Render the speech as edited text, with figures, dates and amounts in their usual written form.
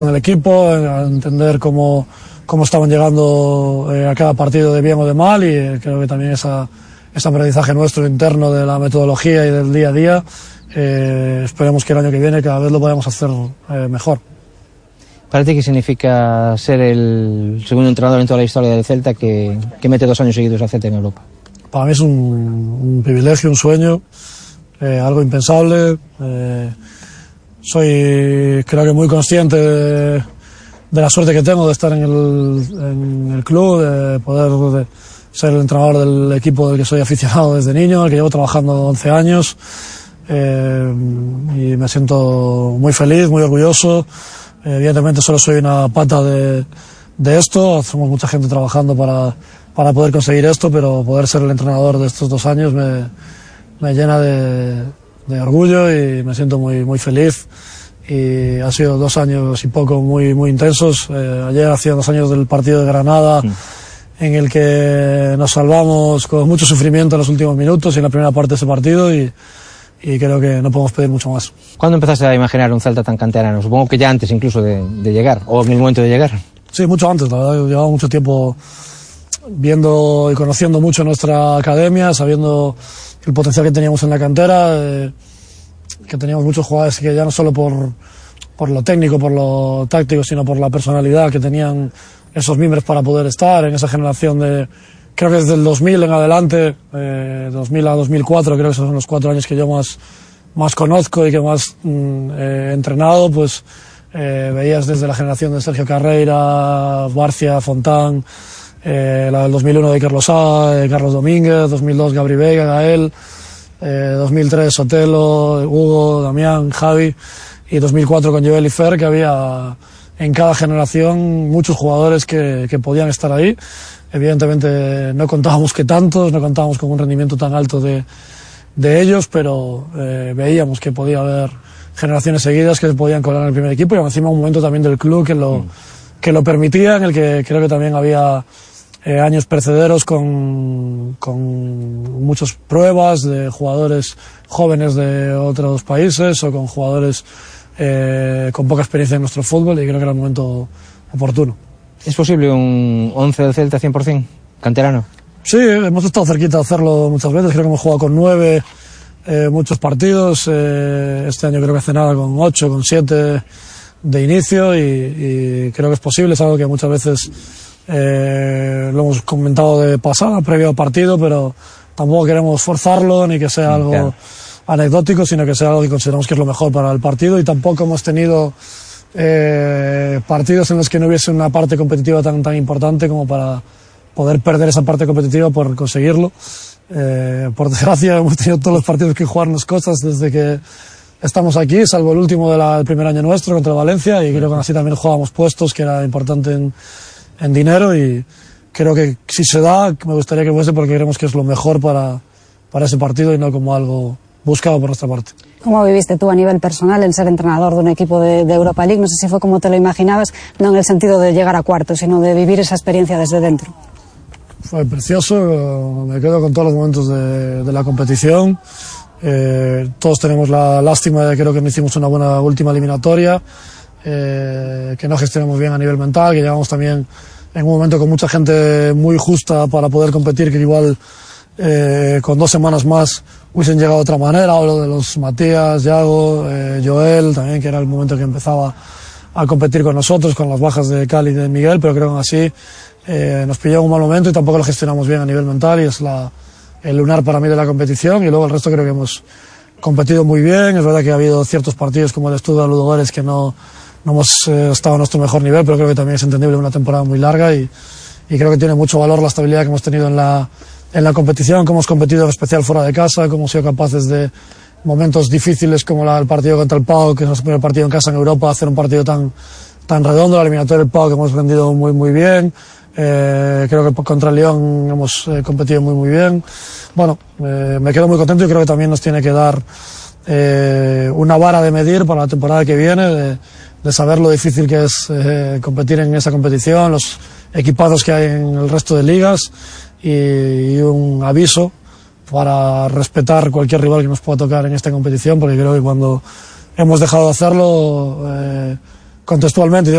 el equipo, a entender cómo estaban llegando a cada partido de bien o de mal, y creo que también ese aprendizaje nuestro interno de la metodología y del día a día, esperemos que el año que viene cada vez lo podamos hacer mejor. ¿Para ti qué significa ser el segundo entrenador en toda la historia del Celta que mete 2 años seguidos al Celta en Europa? Para mí es un privilegio, un sueño, algo impensable. Soy, creo que, muy consciente de la suerte que tengo de estar en el club, de poder ser el entrenador del equipo del que soy aficionado desde niño, al que llevo trabajando 11 años, y me siento muy feliz, muy orgulloso. Evidentemente solo soy una pata de esto, somos mucha gente trabajando para poder conseguir esto, pero poder ser el entrenador de estos 2 años me llena de orgullo y me siento muy feliz. Y ha sido 2 años y poco muy intensos. Ayer hacía 2 años del partido de Granada, en el que nos salvamos con mucho sufrimiento en los últimos minutos y en la primera parte de ese partido, y creo que no podemos pedir mucho más. ¿Cuándo empezaste a imaginar un Celta tan canterano? Supongo que ya antes incluso de llegar, o en el momento de llegar. Sí, mucho antes, la verdad. Llevaba mucho tiempo viendo y conociendo mucho nuestra academia, sabiendo el potencial que teníamos en la cantera, que teníamos muchos jugadores que ya no solo por lo técnico, por lo táctico, sino por la personalidad que tenían esos miembros para poder estar en esa generación de... Creo que desde el 2000 en adelante, 2000 a 2004, creo que esos son los 4 años que yo más conozco y que más he entrenado, pues veías desde la generación de Sergio Carreira, Barcia, Fontán, la del 2001 de Carlos Sá, Carlos Domínguez, 2002 Gabri Veiga, Gael, 2003 Sotelo, Hugo, Damián, Javi, y 2004 con Joel y Fer, que había en cada generación muchos jugadores que podían estar ahí. Evidentemente no contábamos no contábamos con un rendimiento tan alto de ellos, pero veíamos que podía haber generaciones seguidas que se podían colar en el primer equipo, y encima un momento también del club que lo permitía, en el que creo que también había años precederos con muchas pruebas de jugadores jóvenes de otros países o con jugadores con poca experiencia en nuestro fútbol, y creo que era el momento oportuno. ¿Es posible un 11 del Celta 100% canterano? Sí, hemos estado cerquita de hacerlo muchas veces. Creo que hemos jugado con 9 muchos partidos. Este año creo que hace nada con 8, con 7 de inicio, y creo que es posible. Es algo que muchas veces lo hemos comentado de pasada, previo al partido, pero tampoco queremos forzarlo ni que sea algo anecdótico, sino que sea algo que consideramos que es lo mejor para el partido. Y tampoco hemos tenido partidos en los que no hubiese una parte competitiva tan importante como para poder perder esa parte competitiva por conseguirlo. Por desgracia hemos tenido todos los partidos que jugarnos cosas desde que estamos aquí, salvo el último del primer año nuestro contra Valencia, y creo que así también jugábamos puestos, que era importante en dinero, y creo que si se da, me gustaría que fuese porque creemos que es lo mejor para ese partido y no como algo buscado por nuestra parte. ¿Cómo viviste tú a nivel personal el ser entrenador de un equipo de Europa League? No sé si fue como te lo imaginabas, no en el sentido de llegar a cuartos, sino de vivir esa experiencia desde dentro. Fue precioso, me quedo con todos los momentos de la competición. Todos tenemos la lástima de que creo que no hicimos una buena última eliminatoria, que no gestionamos bien a nivel mental, que llegamos también en un momento con mucha gente muy justa para poder competir, que igual con 2 semanas más hubiesen llegado de otra manera. Hablo de los Matías, Yago, Joel también, que era el momento que empezaba a competir con nosotros, con las bajas de Cali y de Miguel, pero creo que aún así nos pilló en un mal momento y tampoco lo gestionamos bien a nivel mental, y es el lunar para mí de la competición. Y luego el resto creo que hemos competido muy bien. Es verdad que ha habido ciertos partidos como el Estudio de Ludogorets que no hemos estado a nuestro mejor nivel, pero creo que también es entendible, una temporada muy larga, y creo que tiene mucho valor la estabilidad que hemos tenido en la competición, cómo hemos competido en especial fuera de casa, cómo hemos sido capaces de momentos difíciles como el partido contra el PAOK, que es nuestro primer partido en casa en Europa, hacer un partido tan redondo. La eliminatoria del PAOK que hemos rendido muy bien. Creo que contra el Lyon hemos competido muy bien. Bueno, me quedo muy contento, y creo que también nos tiene que dar una vara de medir para la temporada que viene, de saber lo difícil que es competir en esa competición, los equipados que hay en el resto de ligas, y un aviso para respetar cualquier rival que nos pueda tocar en esta competición, porque creo que cuando hemos dejado de hacerlo contextualmente